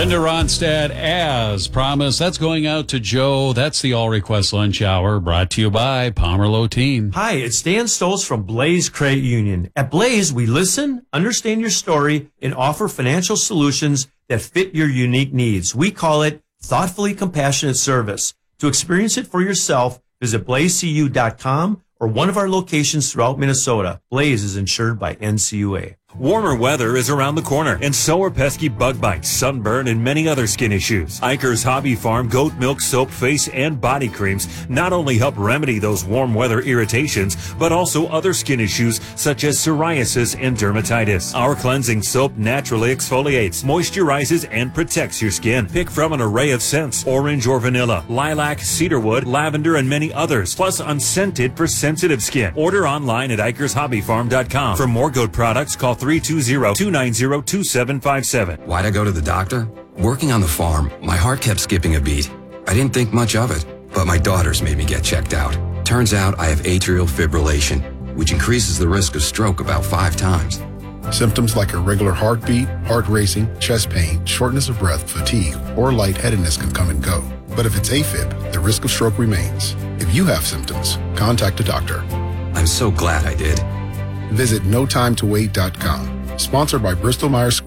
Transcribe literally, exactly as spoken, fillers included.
Linda Ronstadt, as promised. That's going out to Joe. That's the All Request Lunch Hour, brought to you by Pomerleau Team. Hi, it's Dan Stoltz from Blaze Credit Union. At Blaze, we listen, understand your story, and offer financial solutions that fit your unique needs. We call it thoughtfully compassionate service. To experience it for yourself, visit blaze c u dot com or one of our locations throughout Minnesota. Blaze is insured by N C U A. Warmer weather is around the corner, and so are pesky bug bites, sunburn, and many other skin issues. Iker's Hobby Farm goat milk soap, face, and body creams not only help remedy those warm weather irritations, but also other skin issues such as psoriasis and dermatitis. Our cleansing soap naturally exfoliates, moisturizes, and protects your skin. Pick from an array of scents: orange or vanilla, lilac, cedarwood, lavender, and many others, plus unscented for sensitive skin. Order online at ikers hobby farm dot com. For more goat products, call three two zero, two nine zero, two seven five seven. Why'd I go to the doctor? Working on the farm, my heart kept skipping a beat. I didn't think much of it, but my daughters made me get checked out. Turns out I have atrial fibrillation, which increases the risk of stroke about five times. Symptoms like irregular heartbeat, heart racing, chest pain, shortness of breath, fatigue, or lightheadedness can come and go. But if it's AFib, the risk of stroke remains. If you have symptoms, contact a doctor. I'm so glad I did. Visit no time to wait dot com. Sponsored by Bristol Myers